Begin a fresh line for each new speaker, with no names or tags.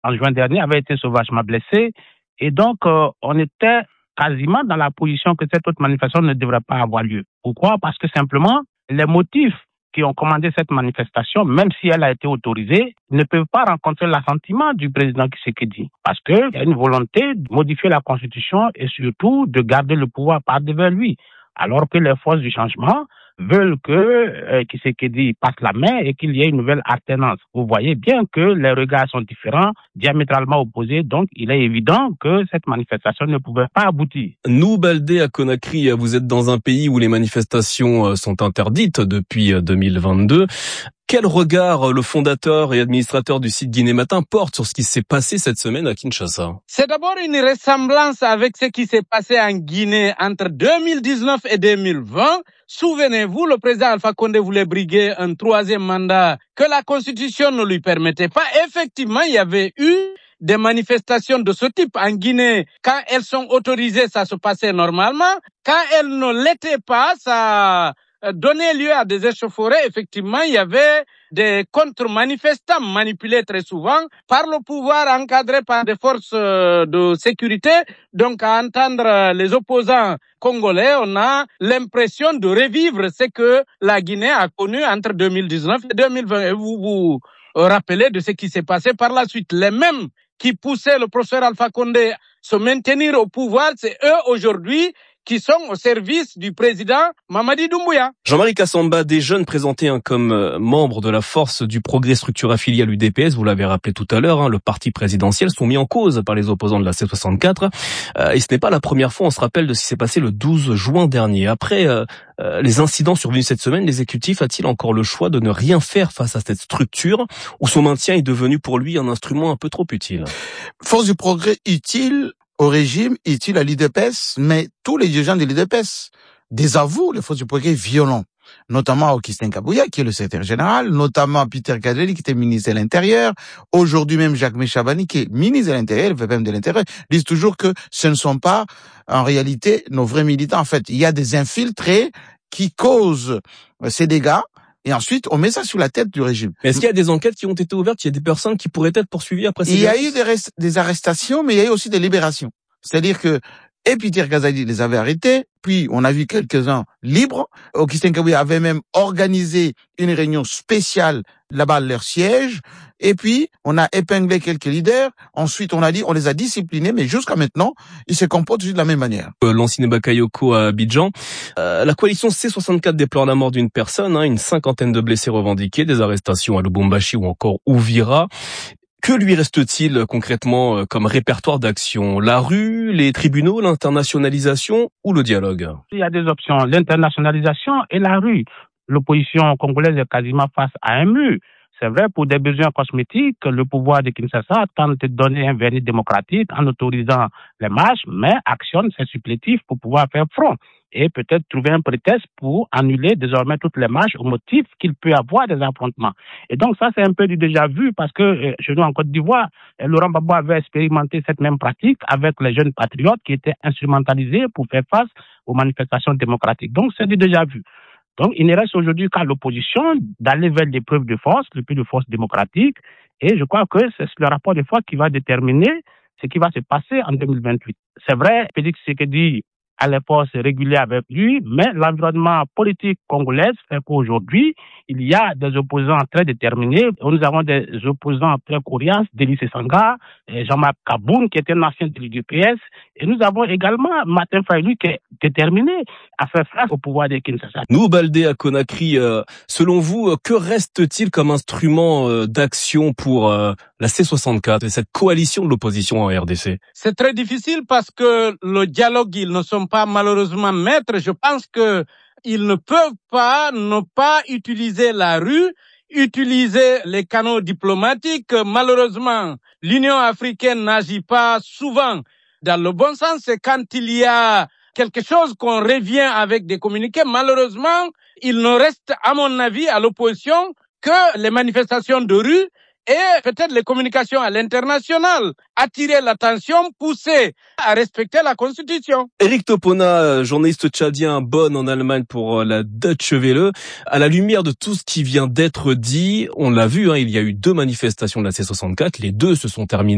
en juin dernier, avait été sauvagement blessé. Et donc, on était quasiment dans la position que cette autre manifestation ne devrait pas avoir lieu. Pourquoi? Parce que simplement, les motifs qui ont commandé cette manifestation, même si elle a été autorisée, ne peuvent pas rencontrer l'assentiment du président Tshisekedi. Parce qu'il y a une volonté de modifier la Constitution et surtout de garder le pouvoir par devers lui. Alors que les forces du changement veulent que Tshisekedi passe la main et qu'il y ait une nouvelle alternance. Vous voyez bien que les regards sont différents, diamétralement opposés, donc il est évident que cette manifestation ne pouvait pas aboutir.
Nous, Baldé, à Conakry, vous êtes dans un pays où les manifestations sont interdites depuis 2022. Quel regard le fondateur et administrateur du site Guinée Matin porte sur ce qui s'est passé cette semaine à Kinshasa?
C'est d'abord une ressemblance avec ce qui s'est passé en Guinée entre 2019 et 2020. Souvenez-vous, le président Alpha Condé voulait briguer un troisième mandat que la Constitution ne lui permettait pas. Effectivement, il y avait eu des manifestations de ce type en Guinée. Quand elles sont autorisées, ça se passait normalement. Quand elles ne l'étaient pas, ça donnait lieu à des échauffourées. Effectivement, il y avait des contre-manifestants manipulés très souvent par le pouvoir, encadrés par des forces de sécurité. Donc, à entendre les opposants congolais, on a l'impression de revivre ce que la Guinée a connu entre 2019 et 2020. Et vous vous rappelez de ce qui s'est passé par la suite. Les mêmes qui poussaient le professeur Alpha Condé se maintenir au pouvoir, c'est eux aujourd'hui qui sont au service du président Mamadi Doumbouya.
Jean-Marie Kassamba, des jeunes présentés comme membres de la force du progrès structure affiliée à l'UDPS, vous l'avez rappelé tout à l'heure, le parti présidentiel, sont mis en cause par les opposants de la C64. Et ce n'est pas la première fois, on se rappelle de ce qui s'est passé le 12 juin dernier. Après les incidents survenus cette semaine, l'exécutif a-t-il encore le choix de ne rien faire face à cette structure, ou son maintien est devenu pour lui un instrument un peu trop utile?
Force du progrès utile au régime, utile à l'UDPS, mais tous les dirigeants de l'UDPS désavouent les forces du progrès violents, notamment Augustin Kabouya, qui est le secrétaire général, notamment Peter Kadeli, qui était ministre de l'Intérieur, aujourd'hui même Jacques Méchabani, qui est ministre de l'Intérieur, le VPM de l'Intérieur, disent toujours que ce ne sont pas, en réalité, nos vrais militants. En fait, il y a des infiltrés qui causent ces dégâts, et ensuite, on met ça sous la tête du régime.
Mais est-ce qu'il y a des enquêtes qui ont été ouvertes? Il y a des personnes qui pourraient être poursuivies après ces
Il y a eu des arrestations, mais il y a eu aussi des libérations. C'est-à-dire que Peter Kazadi les avait arrêtés, puis on a vu quelques-uns libres. Augustin Kabouya avait même organisé une réunion spéciale là-bas à leur siège, et puis on a épinglé quelques leaders. Ensuite, on a dit on les a disciplinés, mais jusqu'à maintenant, ils se comportent juste de la même manière.
L'ancien Bakayoko à Abidjan. La coalition C64 déplore la mort d'une personne, une cinquantaine de blessés revendiqués, des arrestations à Lubumbashi ou encore Uvira. Que lui reste-t-il concrètement comme répertoire d'action? La rue, les tribunaux, l'internationalisation ou le dialogue?
Il y a des options, l'internationalisation et la rue. L'opposition congolaise est quasiment face à un mur. C'est vrai, pour des besoins cosmétiques, le pouvoir de Kinshasa tente de donner un vernis démocratique en autorisant les marches, mais actionne ses supplétifs pour pouvoir faire front et peut-être trouver un prétexte pour annuler désormais toutes les marches au motif qu'il peut y avoir des affrontements. Et donc ça, c'est un peu du déjà vu parce que chez nous en Côte d'Ivoire, Laurent Gbagbo avait expérimenté cette même pratique avec les jeunes patriotes qui étaient instrumentalisés pour faire face aux manifestations démocratiques. Donc c'est du déjà vu. Donc, il ne reste aujourd'hui qu'à l'opposition d'aller vers l'épreuve de force, l'épreuve de force démocratique. Et je crois que c'est le rapport de force qui va déterminer ce qui va se passer en 2028. C'est vrai, Félix Tshisekedi a les forces régulières avec lui, mais l'environnement politique congolais fait qu'aujourd'hui, il y a des opposants très déterminés. Nous avons des opposants très coriaces, Denis Sanga, Jean-Marc Kaboun, qui était un ancien de l'UDPS. Et nous avon également Martin Fayulu, qui est déterminé à faire face au pouvoir de Kinshasa.
Nous, Baldé à Conakry, selon vous, que reste-t-il comme instrument d'action pour la C64 et cette coalition de l'opposition en RDC?
C'est très difficile parce que le dialogue, ils ne sont pas malheureusement maîtres. Je pense que ils ne peuvent pas ne pas utiliser la rue, utiliser les canaux diplomatiques. Malheureusement, l'Union africaine n'agit pas souvent dans le bon sens. C'est quand il y a quelque chose qu'on revient avec des communiqués. Malheureusement, il ne reste, à mon avis, à l'opposition que les manifestations de rue et peut-être les communications à l'international, attirer l'attention, pousser à respecter la Constitution.
Éric Topona, journaliste tchadien à Bonn en Allemagne pour la Deutsche Welle, à la lumière de tout ce qui vient d'être dit, on l'a vu, il y a eu 2 manifestations de la C64, les 2 se sont terminées